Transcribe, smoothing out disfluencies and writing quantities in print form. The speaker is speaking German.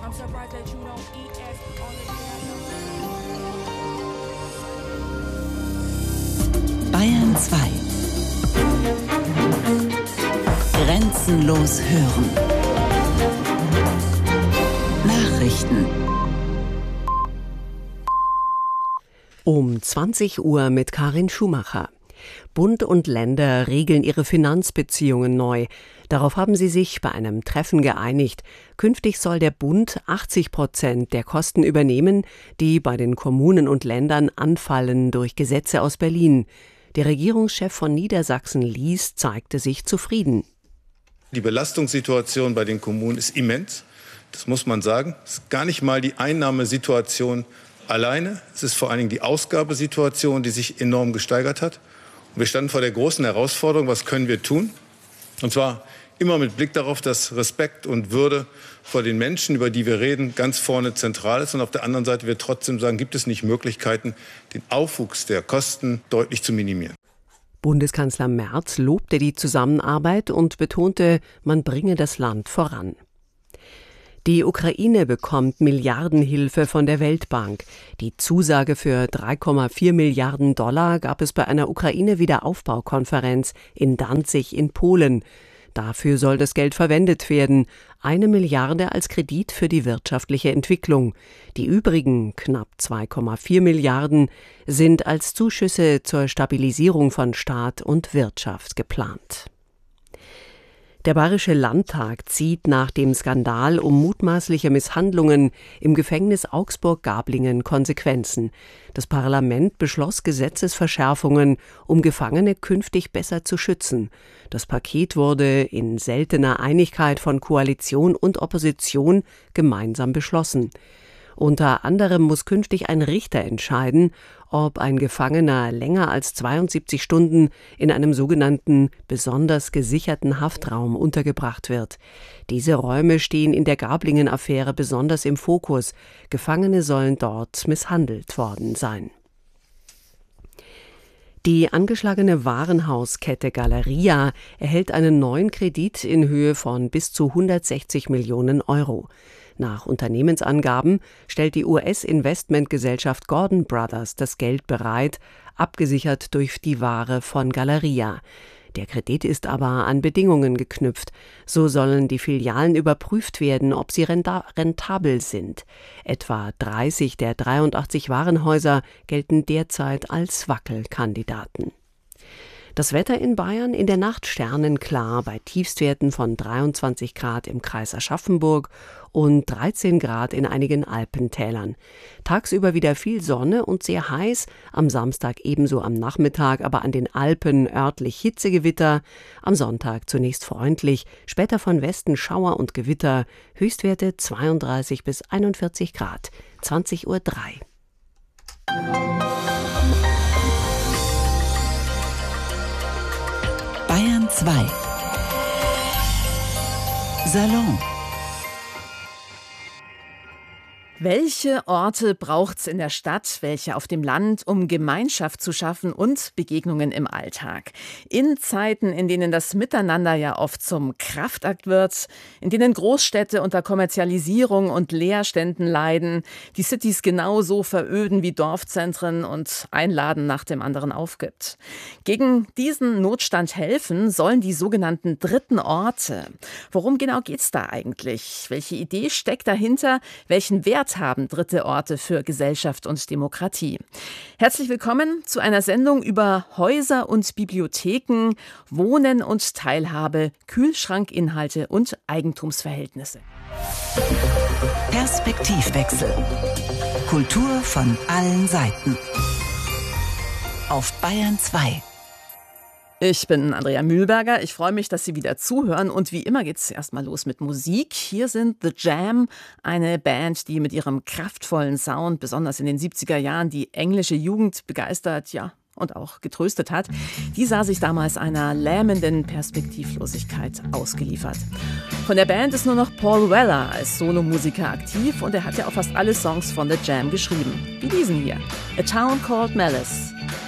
Bayern 2. Grenzenlos hören. Nachrichten. Um 20 Uhr mit Karin Schumacher. Bund und Länder regeln ihre Finanzbeziehungen neu. Darauf haben sie sich bei einem Treffen geeinigt. Künftig soll der Bund 80% der Kosten übernehmen, die bei den Kommunen und Ländern anfallen durch Gesetze aus Berlin. Der Regierungschef von Niedersachsen, Lies, zeigte sich zufrieden. Die Belastungssituation bei den Kommunen ist immens. Das muss man sagen. Es ist gar nicht mal die Einnahmesituation alleine. Es ist vor allen Dingen die Ausgabesituation, die sich enorm gesteigert hat. Und wir standen vor der großen Herausforderung, was können wir tun? Und zwar immer mit Blick darauf, dass Respekt und Würde vor den Menschen, über die wir reden, ganz vorne zentral ist. Und auf der anderen Seite wir trotzdem sagen, gibt es nicht Möglichkeiten, den Aufwuchs der Kosten deutlich zu minimieren. Bundeskanzler Merz lobte die Zusammenarbeit und betonte, man bringe das Land voran. Die Ukraine bekommt Milliardenhilfe von der Weltbank. Die Zusage für 3,4 Milliarden $ gab es bei einer Ukraine-Wiederaufbaukonferenz in Danzig in Polen. Dafür soll das Geld verwendet werden. 1 Milliarde als Kredit für die wirtschaftliche Entwicklung. Die übrigen knapp 2,4 Milliarden sind als Zuschüsse zur Stabilisierung von Staat und Wirtschaft geplant. Der Bayerische Landtag zieht nach dem Skandal um mutmaßliche Misshandlungen im Gefängnis Augsburg-Gablingen Konsequenzen. Das Parlament beschloss Gesetzesverschärfungen, um Gefangene künftig besser zu schützen. Das Paket wurde in seltener Einigkeit von Koalition und Opposition gemeinsam beschlossen. Unter anderem muss künftig ein Richter entscheiden, ob ein Gefangener länger als 72 Stunden in einem sogenannten besonders gesicherten Haftraum untergebracht wird. Diese Räume stehen in der Gablingen-Affäre besonders im Fokus. Gefangene sollen dort misshandelt worden sein. Die angeschlagene Warenhauskette Galeria erhält einen neuen Kredit in Höhe von bis zu 160 Millionen €. Nach Unternehmensangaben stellt die US-Investmentgesellschaft Gordon Brothers das Geld bereit, abgesichert durch die Ware von Galeria. Der Kredit ist aber an Bedingungen geknüpft. So sollen die Filialen überprüft werden, ob sie rentabel sind. Etwa 30 der 83 Warenhäuser gelten derzeit als Wackelkandidaten. Das Wetter in Bayern in der Nacht sternenklar bei Tiefstwerten von 23 Grad im Kreis Aschaffenburg und 13 Grad in einigen Alpentälern. Tagsüber wieder viel Sonne und sehr heiß, am Samstag ebenso am Nachmittag, aber an den Alpen örtlich Hitzegewitter. Am Sonntag zunächst freundlich, später von Westen Schauer und Gewitter, Höchstwerte 32 bis 41 Grad, 20:03 Uhr. Bayern 2. Salon. Welche Orte braucht's in der Stadt, welche auf dem Land, um Gemeinschaft zu schaffen und Begegnungen im Alltag? In Zeiten, in denen das Miteinander ja oft zum Kraftakt wird, in denen Großstädte unter Kommerzialisierung und Leerständen leiden, die Cities genauso veröden wie Dorfzentren und ein Laden nach dem anderen aufgibt. Gegen diesen Notstand helfen sollen die sogenannten dritten Orte. Worum genau geht's da eigentlich? Welche Idee steckt dahinter? Welchen Wert haben dritte Orte für Gesellschaft und Demokratie? Herzlich willkommen zu einer Sendung über Häuser und Bibliotheken, Wohnen und Teilhabe, Kühlschrankinhalte und Eigentumsverhältnisse. Perspektivwechsel. Kultur von allen Seiten. Auf Bayern 2. Ich bin Andrea Mühlberger. Ich freue mich, dass Sie wieder zuhören. Und wie immer geht es erstmal los mit Musik. Hier sind The Jam, eine Band, die mit ihrem kraftvollen Sound, besonders in den 70er Jahren, die englische Jugend begeistert, ja, und auch getröstet hat. Die sah sich damals einer lähmenden Perspektivlosigkeit ausgeliefert. Von der Band ist nur noch Paul Weller als Solomusiker aktiv und er hat ja auch fast alle Songs von The Jam geschrieben. Wie diesen hier, A Town Called Malice.